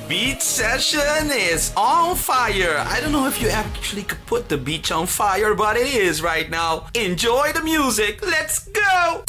beach session is on fire. I don't know if you actually could put the beach on fire, but it is right now. Enjoy the music. Let's go.